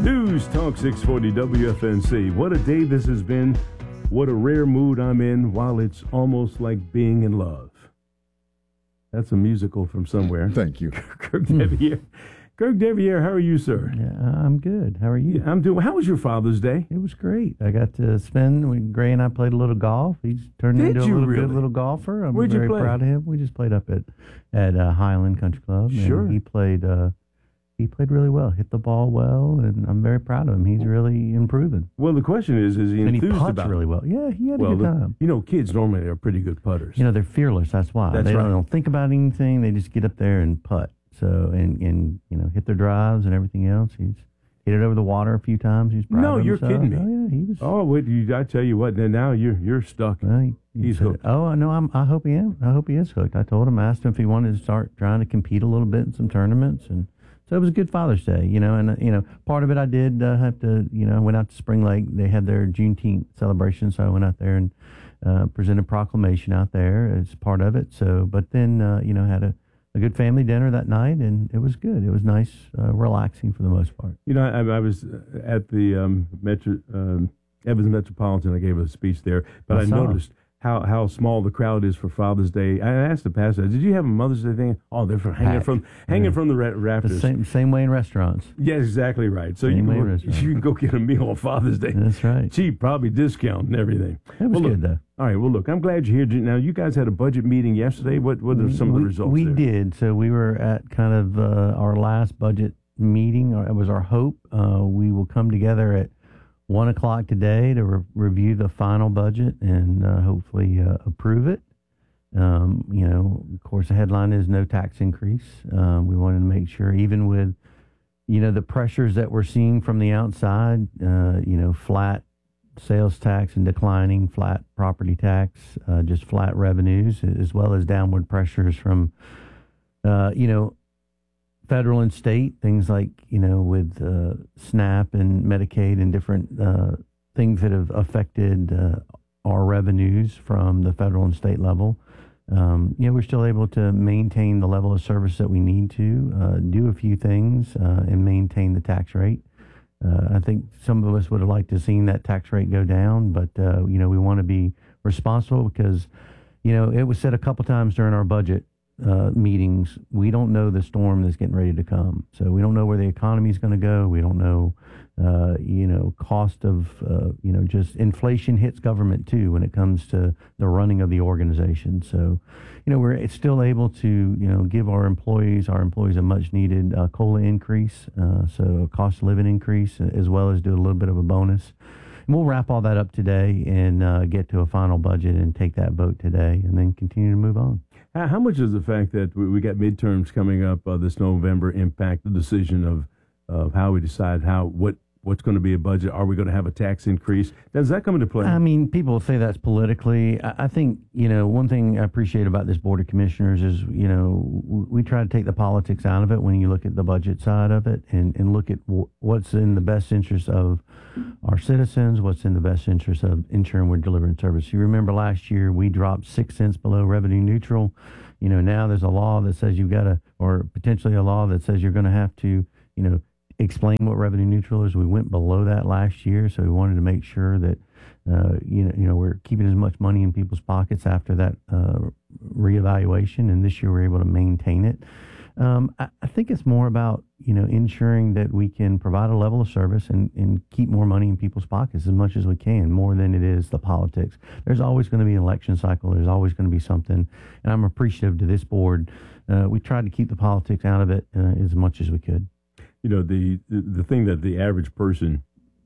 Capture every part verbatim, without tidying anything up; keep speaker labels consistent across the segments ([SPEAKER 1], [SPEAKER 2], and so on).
[SPEAKER 1] News Talk six forty W F N C. What a day this has been. What a rare mood I'm in while it's almost like being in love. That's a musical from somewhere.
[SPEAKER 2] Thank you.
[SPEAKER 1] Kirk Deviere. Kirk Deviere, how are you, sir?
[SPEAKER 3] Yeah, I'm good. How are you?
[SPEAKER 1] Yeah, I'm doing. How was your Father's Day?
[SPEAKER 3] It was great. I got to spend, when Gray and I played a little golf. He's turned
[SPEAKER 1] Did
[SPEAKER 3] into a
[SPEAKER 1] you
[SPEAKER 3] little
[SPEAKER 1] really?
[SPEAKER 3] good little golfer. I'm
[SPEAKER 1] Where'd you
[SPEAKER 3] very
[SPEAKER 1] play?
[SPEAKER 3] proud of him. We just played up at at uh, Highland Country Club. And
[SPEAKER 1] Sure.
[SPEAKER 3] he played. Uh, he played really well. Hit the ball well, and I'm very proud of him. He's really improving.
[SPEAKER 1] Well, the question is, is he
[SPEAKER 3] And he
[SPEAKER 1] enthused
[SPEAKER 3] putts
[SPEAKER 1] about
[SPEAKER 3] really
[SPEAKER 1] it?
[SPEAKER 3] well. Yeah, he had
[SPEAKER 1] Well,
[SPEAKER 3] a good
[SPEAKER 1] the-
[SPEAKER 3] time.
[SPEAKER 1] you know, kids normally are pretty good putters.
[SPEAKER 3] You know, they're fearless. That's why.
[SPEAKER 1] That's
[SPEAKER 3] they
[SPEAKER 1] right.
[SPEAKER 3] don't, don't think about anything. They just get up there and putt. So, and, and you know, hit their drives and everything else. He's hit it over the water a few times. He's proud
[SPEAKER 1] No,
[SPEAKER 3] of
[SPEAKER 1] you're
[SPEAKER 3] himself.
[SPEAKER 1] kidding me.
[SPEAKER 3] Oh, yeah, he was.
[SPEAKER 1] Oh, wait, you, I tell you what, then now you're you're stuck.
[SPEAKER 3] Well, he, he
[SPEAKER 1] He's
[SPEAKER 3] said,
[SPEAKER 1] hooked.
[SPEAKER 3] Oh, no, I'm, I hope he am. I hope he is hooked. I told him, I asked him if he wanted to start trying to compete a little bit in some tournaments, and so it was a good Father's Day, you know. And uh, you know, part of it I did uh, have to, you know, I went out to Spring Lake. They had their Juneteenth celebration, so I went out there and uh, presented proclamation out there as part of it. So, but then uh, you know, had a, a good family dinner that night, and it was good. It was nice, uh, relaxing for the most part.
[SPEAKER 1] You know, I, I was at the um, Metro, um, Evans Metropolitan. I gave a speech there, but
[SPEAKER 3] I
[SPEAKER 1] I,
[SPEAKER 3] saw.
[SPEAKER 1] noticed how, how small the crowd is for Father's Day. I asked the pastor, "Did you have a Mother's Day thing?" Oh, they're from, hanging
[SPEAKER 3] Packed.
[SPEAKER 1] from hanging
[SPEAKER 3] Yeah.
[SPEAKER 1] from the ra-
[SPEAKER 3] The
[SPEAKER 1] rafters.
[SPEAKER 3] same same way in restaurants.
[SPEAKER 1] Yeah, exactly right. So you
[SPEAKER 3] Same way
[SPEAKER 1] can,
[SPEAKER 3] in
[SPEAKER 1] go,
[SPEAKER 3] restaurants.
[SPEAKER 1] you can go get a meal on Father's Day.
[SPEAKER 3] That's right.
[SPEAKER 1] Cheap, probably discount and everything.
[SPEAKER 3] That was
[SPEAKER 1] Well,
[SPEAKER 3] good
[SPEAKER 1] look,
[SPEAKER 3] though.
[SPEAKER 1] All right. Well, look, I'm glad you're here. Now, you guys had a budget meeting yesterday. What what are some of the
[SPEAKER 3] We-
[SPEAKER 1] results
[SPEAKER 3] We
[SPEAKER 1] there?
[SPEAKER 3] did. So we were at kind of uh, our last budget meeting. Or it was our hope. Uh, we will come together at one o'clock today to re- review the final budget and uh, hopefully uh, approve it. Um, you know, of course, the headline is no tax increase. Uh, we wanted to make sure, even with, you know, the pressures that we're seeing from the outside, uh, you know, flat sales tax and declining, flat property tax, uh, just flat revenues, as well as downward pressures from, uh, you know, federal and state, things like, you know, with uh, SNAP and Medicaid and different uh, things that have affected uh, our revenues from the federal and state level. Um, you know, we're still able to maintain the level of service that we need to, uh, do a few things, uh, and maintain the tax rate. Uh, I think some of us would have liked to have seen that tax rate go down, but, uh, you know, we want to be responsible because, you know, it was said a couple times during our budget uh, meetings, we don't know the storm that's getting ready to come. So we don't know where the economy is going to go. We don't know, uh, you know, cost of, uh, you know, just inflation hits government too when it comes to the running of the organization. So, you know, we're still able to, you know, give our employees, our employees a much needed uh, COLA increase, uh, so a cost of living increase, as well as do a little bit of a bonus. And we'll wrap all that up today and uh, get to a final budget and take that vote today and then continue to move on.
[SPEAKER 1] How how much does the fact that we, we got midterms coming up uh, this November impact the decision of of how we decide how what what's going to be a budget? Are we going to have a tax increase? Does that come into play?
[SPEAKER 3] I mean, people say that's politically. I, I think, you know, one thing I appreciate about this Board of Commissioners is, you know, w- we try to take the politics out of it when you look at the budget side of it and, and look at w- what's in the best interest of our citizens, what's in the best interest of ensuring we're delivering service. You remember last year we dropped six cents below revenue neutral. You know, now there's a law that says you've got to, or potentially a law that says you're going to have to, you know, explain what revenue neutral is. We went below that last year, so we wanted to make sure that uh, you know, you know, we're keeping as much money in people's pockets after that uh, reevaluation, and this year we're able to maintain it. Um, I, I think it's more about, you know, ensuring that we can provide a level of service and, and keep more money in people's pockets as much as we can, more than it is the politics. There's always going to be an election cycle. There's always going to be something, and I'm appreciative to this board. Uh, we tried to keep the politics out of it uh, as much as we could.
[SPEAKER 1] You know, the, the the thing that the average person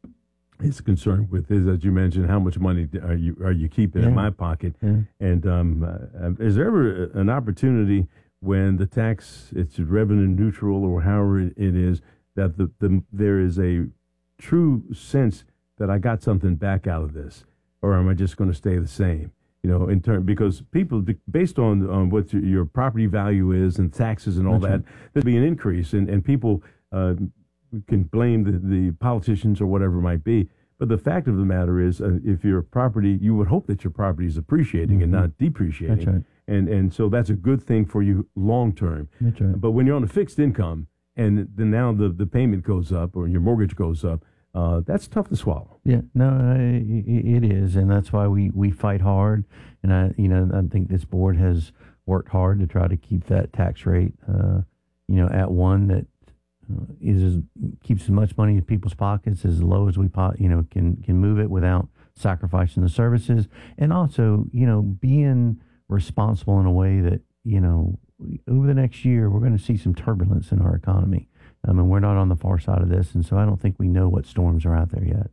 [SPEAKER 1] is concerned with is, as you mentioned, how much money are you are you keeping
[SPEAKER 3] Yeah.
[SPEAKER 1] in my pocket?
[SPEAKER 3] Yeah.
[SPEAKER 1] And um, uh, is there ever an opportunity when the tax it's revenue neutral or however it, it is that the, the there is a true sense that I got something back out of this, or am I just going to stay the same? You know, in turn, because people, based on, on what your, your property value is and taxes and all
[SPEAKER 3] That's
[SPEAKER 1] that,
[SPEAKER 3] right.
[SPEAKER 1] there'd be an increase, and, and people uh, can blame the, the politicians or whatever it might be. But the fact of the matter is, uh, if your property, you would hope that your property is appreciating
[SPEAKER 3] Mm-hmm.
[SPEAKER 1] and not depreciating.
[SPEAKER 3] That's right.
[SPEAKER 1] And and so that's a good thing for you long term.
[SPEAKER 3] That's right.
[SPEAKER 1] But when you're on a fixed income and then now the, the payment goes up or your mortgage goes up. Uh, that's tough to swallow.
[SPEAKER 3] Yeah, no, it, it is, and that's why we, we fight hard. And I, you know, I think this board has worked hard to try to keep that tax rate, uh, you know, at one that uh, is keeps as much money in people's pockets as low as we, po- you know, can can move it without sacrificing the services, and also, you know, being responsible in a way that, you know, over the next year we're going to see some turbulence in our economy. I mean, we're not on the far side of this, and so I don't think we know what storms are out there yet.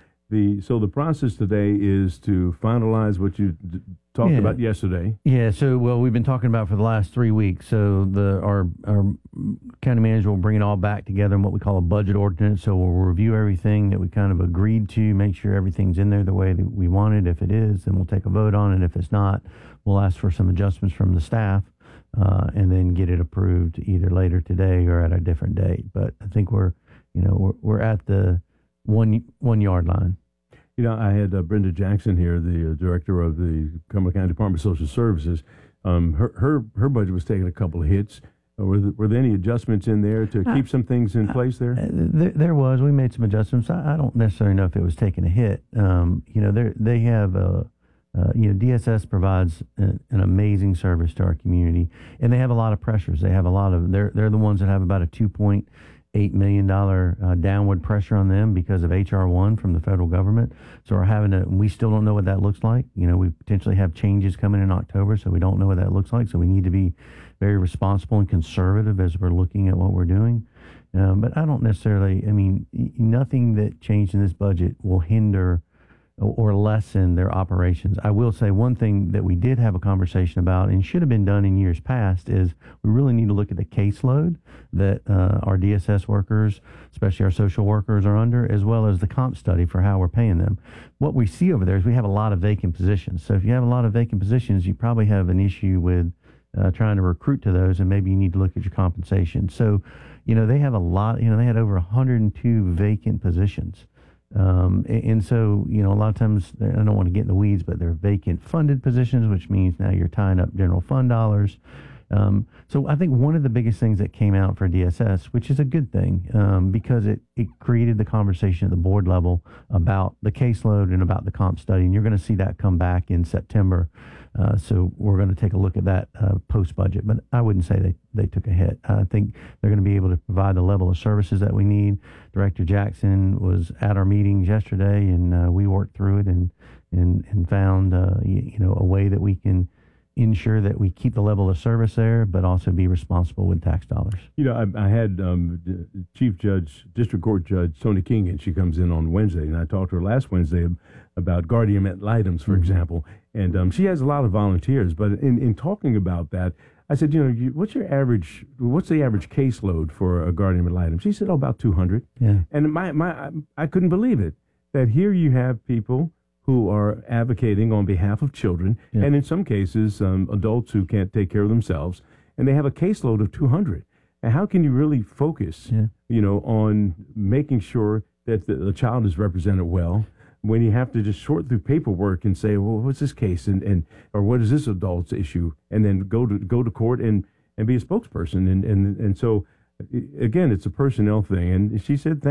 [SPEAKER 1] The so the process today is to finalize what you d- talked
[SPEAKER 3] yeah.
[SPEAKER 1] about yesterday.
[SPEAKER 3] Yeah. So, well, we've been talking about for the last three weeks. So, the our our county manager will bring it all back together in what we call a budget ordinance. So, we'll review everything that we kind of agreed to, make sure everything's in there the way that we wanted. If it is, then we'll take a vote on it. If it's not, we'll ask for some adjustments from the staff. Uh, and then get it approved either later today or at a different date. But I think we're, you know, we're, we're at the one one yard line.
[SPEAKER 1] You know, I had uh, Brenda Jackson here, the uh, director of the Cumberland County Department of Social Services. Um, her her her budget was taking a couple of hits. Uh, were, there, were there any adjustments in there to keep some things in place there?
[SPEAKER 3] Uh, there, there was. We made some adjustments. I, I don't necessarily know if it was taking a hit. Um, you know, they they have a. Uh, you know, D S S provides an, an amazing service to our community, and they have a lot of pressures. They have a lot of they're they're the ones that have about a two point eight million dollar uh, downward pressure on them because of H R one from the federal government. So we're having to. We still don't know what that looks like. You know, we potentially have changes coming in October, so we don't know what that looks like. So we need to be very responsible and conservative as we're looking at what we're doing. Um, but I don't necessarily. I mean, nothing that changed in this budget will hinder or lessen their operations. I will say one thing that we did have a conversation about and should have been done in years past is we really need to look at the caseload that uh, our D S S workers, especially our social workers, are under, as well as the comp study for how we're paying them. What we see over there is we have a lot of vacant positions. So if you have a lot of vacant positions, you probably have an issue with uh, trying to recruit to those, and maybe you need to look at your compensation. So, you know, they have a lot, you know, they had over one hundred two vacant positions. Um, and, and so, you know, a lot of times, I don't want to get in the weeds, but they're vacant funded positions, which means now you're tying up general fund dollars. Um, so I think one of the biggest things that came out for D S S, which is a good thing, um, because it, it created the conversation at the board level about the caseload and about the comp study. And you're going to see that come back in September. Uh, so we're going to take a look at that uh, post-budget. But I wouldn't say they, they took a hit. I think they're going to be able to provide the level of services that we need. Director Jackson was at our meetings yesterday, and uh, we worked through it and and, and found uh, you, you know a way that we can ensure that we keep the level of service there, but also be responsible with tax dollars.
[SPEAKER 1] You know, I, I had um, Chief Judge, District Court Judge Tony King, and she comes in on Wednesday, and I talked to her last Wednesday about guardian ad litem, for mm-hmm. example, and um, she has a lot of volunteers. But in, in talking about that, I said, you know, you, what's your average? What's the average caseload for a guardian ad litem? She said, oh, about two hundred.
[SPEAKER 3] Yeah.
[SPEAKER 1] And my my I couldn't believe it that here you have people who are advocating on behalf of children, yeah. and in some cases, um, adults who can't take care of themselves, and they have a caseload of two hundred. And how can you really focus, yeah. you know, on making sure that the, the child is represented well when you have to just sort through paperwork and say, well, what's this case, and, and or what is this adult's issue, and then go to go to court and, and be a spokesperson, and, and and so again, it's a personnel thing. And she said,